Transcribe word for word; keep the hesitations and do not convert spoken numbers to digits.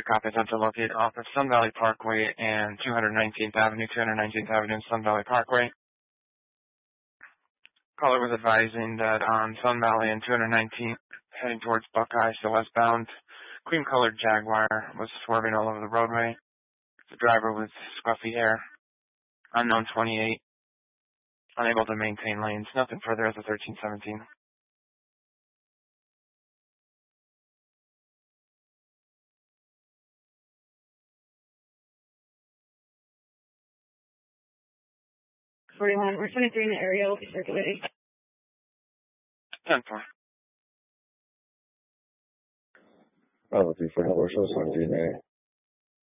copy attempt to locate off of Sun Valley Parkway and two hundred nineteenth Avenue, two hundred nineteenth Avenue and Sun Valley Parkway. Caller was advising that on Sun Valley and two hundred nineteenth, heading towards Buckeye, so westbound, cream-colored Jaguar was swerving all over the roadway. The driver with scruffy hair, unknown twenty-eight, unable to maintain lanes. Nothing further as of thirteen seventeen. forty-one, we're twenty-three in the area, will be circulating. ten four. Bravo three four, hello, show seventeen A.